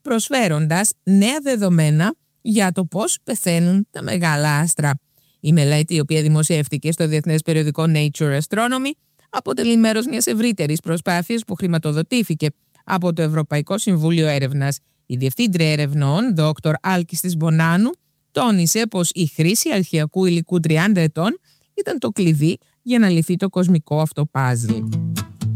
προσφέροντας νέα δεδομένα για το πώς πεθαίνουν τα μεγάλα άστρα. Η μελέτη, η οποία δημοσιεύτηκε στο διεθνές περιοδικό Nature Astronomy, αποτελεί μέρος μιας ευρύτερης προσπάθειας που χρηματοδοτήθηκε από το Ευρωπαϊκό Συμβούλιο Έρευνας. Η Διευθύντρια Ερευνών, Δ. Άλκης Μπονάνου, τόνισε πως η χρήση αρχαιακού υλικού 30 ετών ήταν το κλειδί για να λυθεί το κοσμικό αυτό παζλ.